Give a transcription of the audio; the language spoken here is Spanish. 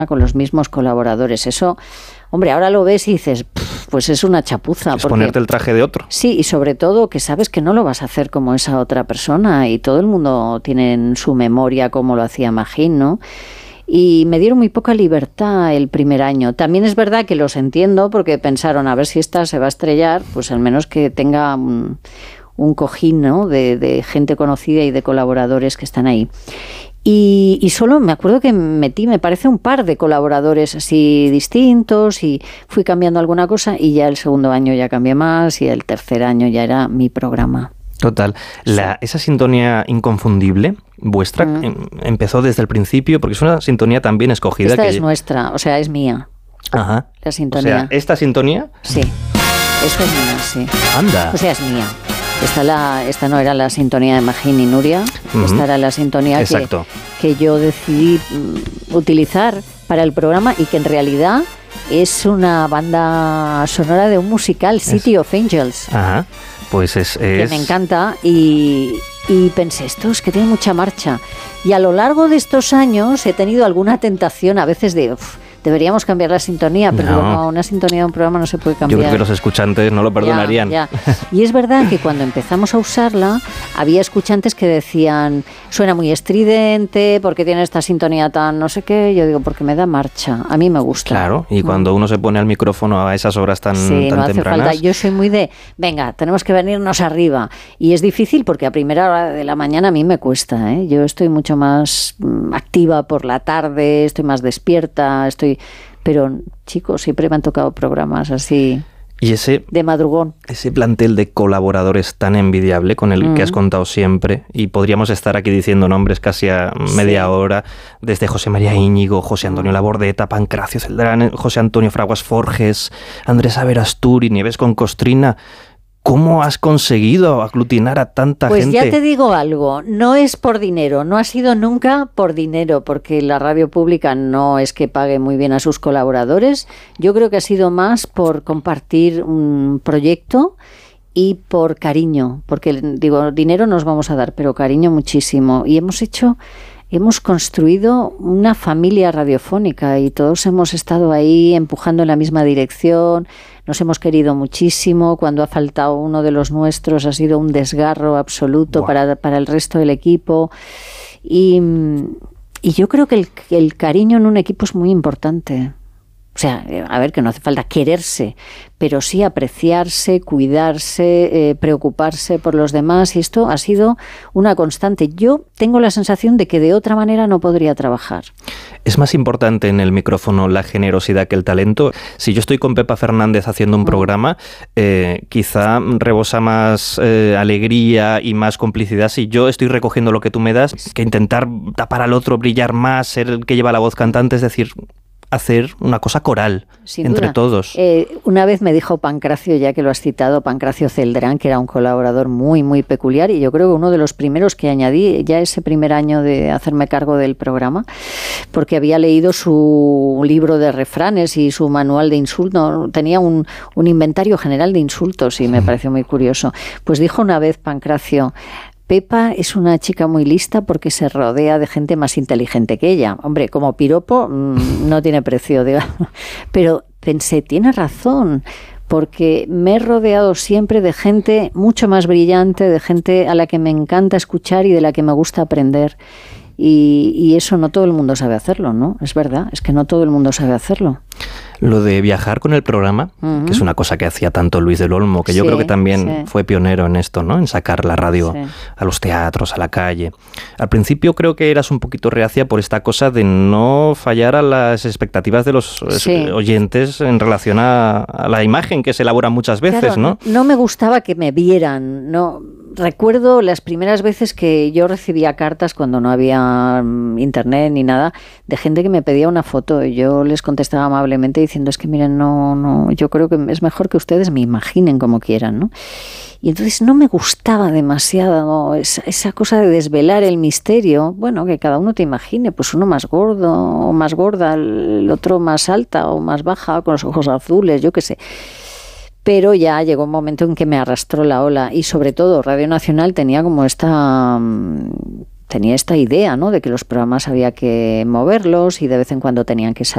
con los mismos colaboradores. Eso, hombre, ahora lo ves y dices, pues es una chapuza. Es ponerte el traje de otro. Sí, y sobre todo que sabes que no lo vas a hacer como esa otra persona y todo el mundo tiene en su memoria cómo lo hacía Magín, ¿no? Y me dieron muy poca libertad el primer año. También es verdad que los entiendo porque pensaron, a ver si esta se va a estrellar, pues al menos que tenga un cojín, ¿no? de gente conocida y de colaboradores que están ahí. Y solo me acuerdo que metí, me parece, un par de colaboradores así distintos y fui cambiando alguna cosa y ya el segundo año ya cambié más y el tercer año ya era mi programa. Total. Esa sintonía inconfundible vuestra empezó desde el principio porque es una sintonía tan bien escogida. Esta es nuestra, o sea, es mía. Ajá. La sintonía. O sea, ¿esta sintonía? Sí. Esta es mía, sí. Anda. O sea, es mía. Esta no era la sintonía de Magín y Nuria, esta era la sintonía que yo decidí utilizar para el programa y que en realidad es una banda sonora de un musical, City of Angels. Ajá. Pues que me encanta y pensé, esto es que tiene mucha marcha. Y a lo largo de estos años he tenido alguna tentación a veces de... deberíamos cambiar la sintonía, pero no, una sintonía de un programa no se puede cambiar. Yo creo que los escuchantes no lo perdonarían. Ya. Y es verdad que cuando empezamos a usarla, había escuchantes que decían, suena muy estridente, ¿por qué tiene esta sintonía tan no sé qué? Yo digo, porque me da marcha, a mí me gusta. Claro, y cuando uno se pone al micrófono a esas horas tan no hace tempranas... falta. Yo soy muy de, venga, tenemos que venirnos arriba. Y es difícil porque a primera hora de la mañana a mí me cuesta, ¿eh? Yo estoy mucho más activa por la tarde, estoy más despierta, pero chicos, siempre me han tocado programas así y de madrugón. Ese plantel de colaboradores tan envidiable con el que has contado siempre, y podríamos estar aquí diciendo nombres casi a media hora, desde José María Íñigo, José Antonio Labordeta, Pancracio Celdrán, José Antonio Fraguas Forges, Andrés Averasturi, Nieves con Costrina. ¿Cómo has conseguido aglutinar a tanta gente? Pues ya te digo algo, no es por dinero, no ha sido nunca por dinero, porque la radio pública no es que pague muy bien a sus colaboradores. Yo creo que ha sido más por compartir un proyecto y por cariño, porque digo, dinero nos vamos a dar, pero cariño muchísimo. Y hemos construido una familia radiofónica y todos hemos estado ahí empujando en la misma dirección, nos hemos querido muchísimo, cuando ha faltado uno de los nuestros ha sido un desgarro absoluto para el resto del equipo y yo creo que el cariño en un equipo es muy importante. O sea, a ver, que no hace falta quererse, pero sí apreciarse, cuidarse, preocuparse por los demás, y esto ha sido una constante. Yo tengo la sensación de que de otra manera no podría trabajar. ¿Es más importante en el micrófono la generosidad que el talento? Si yo estoy con Pepa Fernández haciendo un programa, quizá rebosa más alegría y más complicidad si yo estoy recogiendo lo que tú me das, que intentar tapar al otro, brillar más, ser el que lleva la voz cantante, es decir... hacer una cosa coral entre todos. Una vez me dijo Pancracio, ya que lo has citado, Pancracio Celdrán, que era un colaborador muy, muy peculiar, y yo creo que uno de los primeros que añadí ya ese primer año de hacerme cargo del programa, porque había leído su libro de refranes y su manual de insultos, tenía un inventario general de insultos y me pareció muy curioso. Pues dijo una vez Pancracio, Pepa es una chica muy lista porque se rodea de gente más inteligente que ella. Hombre, como piropo no tiene precio, digamos. Pero pensé, tiene razón, porque me he rodeado siempre de gente mucho más brillante, de gente a la que me encanta escuchar y de la que me gusta aprender. Y eso no todo el mundo sabe hacerlo, ¿no? Es verdad, es que no todo el mundo sabe hacerlo. Lo de viajar con el programa, que es una cosa que hacía tanto Luis del Olmo, que yo creo que también fue pionero en esto, ¿no? En sacar la radio a los teatros, a la calle. Al principio creo que eras un poquito reacia por esta cosa de no fallar a las expectativas de los oyentes en relación a la imagen que se elabora muchas veces, claro, ¿no? No me gustaba que me vieran, no. Recuerdo las primeras veces que yo recibía cartas cuando no había internet ni nada, de gente que me pedía una foto y yo les contestaba amablemente diciendo, es que miren, no, yo creo que es mejor que ustedes me imaginen como quieran, ¿no? Y entonces no me gustaba demasiado esa cosa de desvelar el misterio, bueno, que cada uno te imagine, pues uno más gordo o más gorda, el otro más alta o más baja, con los ojos azules, yo qué sé. Pero ya llegó un momento en que me arrastró la ola y sobre todo Radio Nacional tenía como esta idea, ¿no? De que los programas había que moverlos y de vez en cuando tenían que salir